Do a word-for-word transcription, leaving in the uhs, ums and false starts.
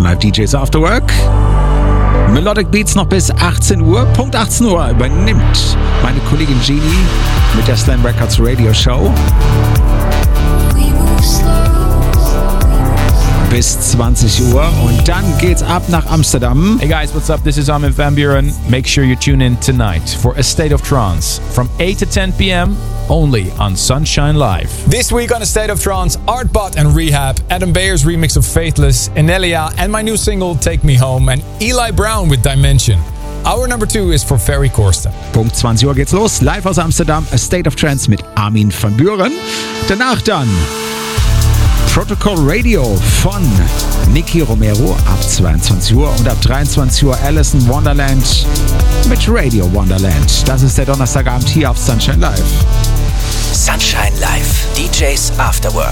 Sunshine Live D Js After Work. Melodic Beats noch bis achtzehn Uhr. Punkt achtzehn Uhr übernimmt meine Kollegin Genie mit der Slam Records Radio Show. Bis zwanzig Uhr und dann geht's ab nach Amsterdam. Hey guys, what's up? This is Armin van Buuren. Make sure you tune in tonight for A State of Trance from eight to ten p.m. only on Sunshine Live. This week on A State of Trance, Artbot and Rehab, Adam Bayer's remix of Faithless, Enelia and my new single Take Me Home and Eli Brown with Dimension. Our number two is for Ferry Corsten. Punkt zwanzig Uhr geht's los. Live aus Amsterdam, A State of Trance mit Armin van Buuren. Danach dann Protocol Radio von Nicky Romero ab zweiundzwanzig Uhr und ab dreiundzwanzig Uhr Alison Wonderland mit Radio Wonderland. Das ist der Donnerstagabend hier auf Sunshine Live. Sunshine Live, D Js After Work.